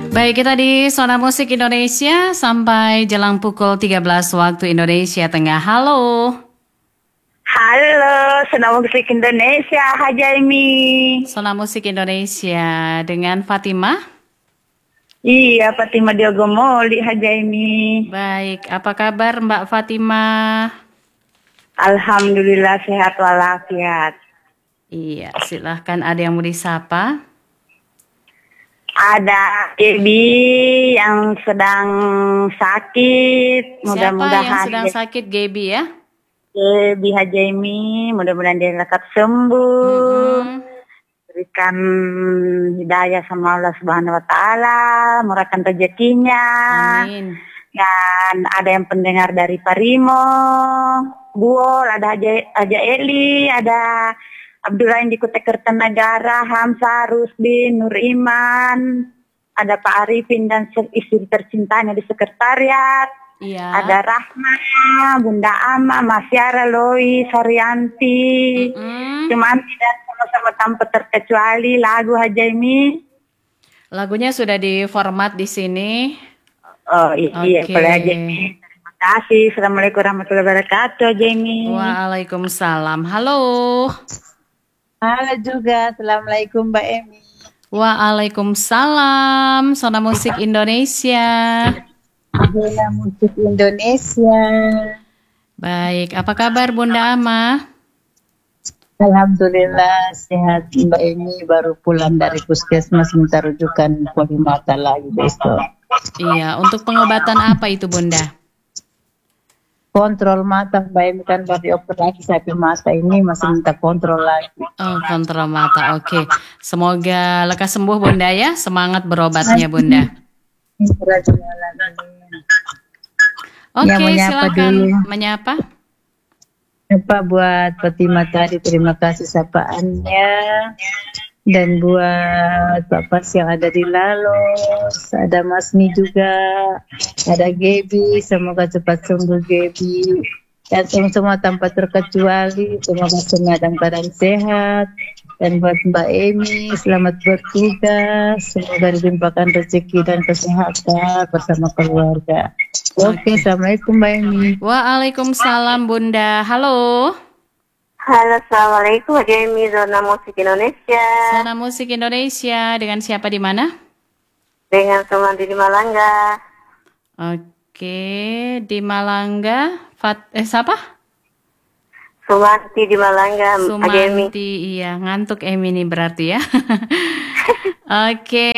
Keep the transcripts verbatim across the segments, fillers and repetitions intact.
Baik, kita di Zona Musik Indonesia sampai jelang pukul tiga belas waktu Indonesia Tengah. Halo. Halo, Zona Musik Indonesia, Hajaimi. Zona Musik Indonesia dengan Fatima. Iya, Fatima Diogomoli, Hajaimi. Baik, apa kabar Mbak Fatima? Alhamdulillah sehat walafiat. Iya, silahkan, ada yang mau disapa? Ada Ebi yang sedang sakit. Mudah-mudahan Siapa yang sedang sakit, Gaby ya? Ebi Hajaimi, mudah-mudahan dia lekas sembuh. Mm-hmm. Berikan hidayah sama Allah Subhanahu Wa Taala, murahkan rezekinya. Amin. Dan ada yang pendengar dari Parimo, Buol, ada Haja, Haja Eli, ada Abdurrahim di Kutai Kertanegara, Hamzah, Rusdin, Nur Iman, ada Pak Arifin dan istri tercintanya di sekretariat, iya. Ada Rahma, Bunda Ama, Mas Yara, Lois, Haryanti, mm-hmm. Cumanti dan sama-sama tanpa terkecuali lagu Hajaimi. Lagunya sudah di format di sini. Oh iya, okay. Boleh Hajaimi. Terima kasih. Assalamualaikum warahmatullahi wabarakatuh, Hajaimi. Waalaikumsalam. Halo. Halo juga, Assalamualaikum Mbak Emi. Waalaikumsalam, Zona Musik Indonesia. Zona Musik Indonesia. Baik, apa kabar Bunda Ama? Alhamdulillah sehat Mbak Emi, baru pulang dari puskesmas minta rujukan polimata lagi besok. Iya, untuk pengobatan apa itu Bunda? Kontrol mata, Mbak Emi kan baru operasi sampai mata ini masih minta kontrol lagi. Oh, kontrol mata, oke. Okay. Semoga lekas sembuh Bunda ya, semangat berobatnya Bunda. Oke, okay, ya, silakan dulu. Menyapa. Apa buat Fatima tadi, terima kasih sapaannya. Dan buat Bapak yang ada di Lalos, ada Mas Mi juga, ada Gaby, semoga cepat sembuh Gaby. Dan semua tanpa terkecuali, semoga semua dalam keadaan sehat. Dan buat Mbak Emi, selamat bertugas, semoga dilimpahkan rezeki dan kesehatan bersama keluarga. Oke, Assalamualaikum Mbak Emi. Waalaikumsalam Bunda, halo. Halo, Assalamualaikum, Hajaimi, Zona Musik Indonesia. Zona Musik Indonesia, dengan siapa di mana? Dengan Sumanti di Malangga. Oke, di Malangga. Fat, eh, siapa? Sumanti di Malangga, Sumanti, Hajaimi. Iya, ngantuk Emi nih berarti ya. Oke,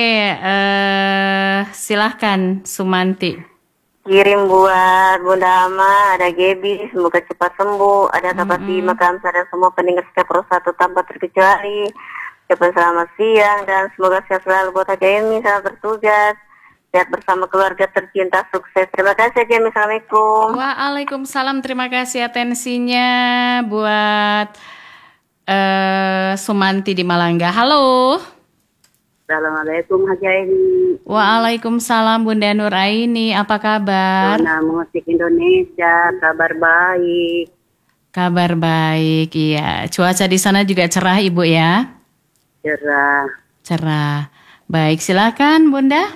uh, silahkan Sumanti. Kirim buat Bunda Ama, ada Gaby, semoga cepat sembuh, ada Kak Fatima, Kamsa, dan semua pendengar setiap persatu tanpa terkecuali. Cepat selamat siang, dan semoga sehat selalu buat Hajaimi, selamat bertugas, sehat bersama keluarga tercinta, sukses. Terima kasih Hajaimi, Assalamualaikum. Waalaikumsalam, terima kasih atensinya buat uh, Sumanti di Malangga. Halo. Assalamualaikum Hajaimi. Waalaikumsalam Bunda Nur Aini, apa kabar? Zona Musik Indonesia, kabar baik. Kabar baik, iya. Cuaca di sana juga cerah Ibu ya? Cerah. Cerah. Baik, silakan Bunda.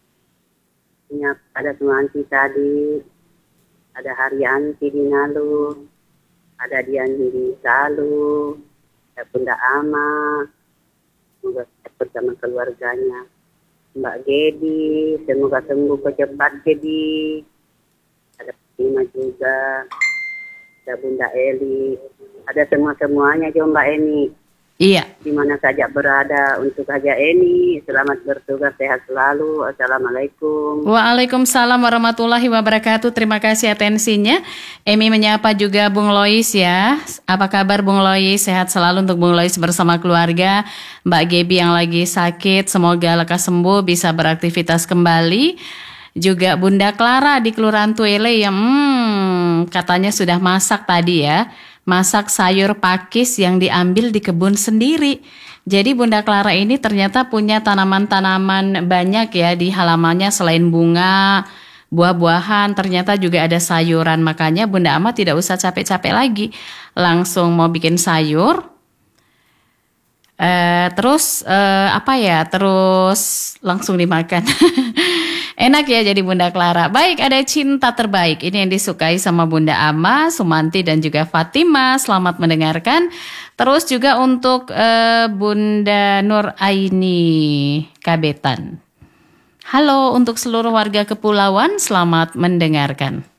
Ya, ada Sumanti tadi, ada Haryanti di Nalu, ada Diani di Salu, ada Bunda Ama. Semoga bersama keluarganya. Mbak Gedi, semoga sembuh cepat Gedi. Ada Fatima juga, ada Bunda Eli, ada semua-semuanya juga Mbak Eni. Iya. Di mana saja berada untuk Haja Eni, selamat bertugas, sehat selalu. Assalamualaikum. Waalaikumsalam warahmatullahi wabarakatuh. Terima kasih atensinya. Emi menyapa juga Bung Lois ya. Apa kabar Bung Lois? Sehat selalu untuk Bung Lois bersama keluarga. Mbak Gaby yang lagi sakit, semoga lekas sembuh, bisa beraktivitas kembali. Juga Bunda Clara di Kelurahan Tuele yang hmm, katanya sudah masak tadi ya. Masak sayur pakis yang diambil di kebun sendiri. Jadi Bunda Clara ini ternyata punya tanaman-tanaman banyak ya di halamannya, selain bunga, buah-buahan, ternyata juga ada sayuran. Makanya Bunda Ama tidak usah capek-capek lagi, langsung mau bikin sayur, Eh, terus eh, apa ya? Terus langsung dimakan. Enak ya jadi Bunda Clara. Baik, ada cinta terbaik. Ini yang disukai sama Bunda Ama, Sumanti dan juga Fatima. Selamat mendengarkan. Terus juga untuk eh, Bunda Nur Aini Kabetan. Halo untuk seluruh warga kepulauan, selamat mendengarkan.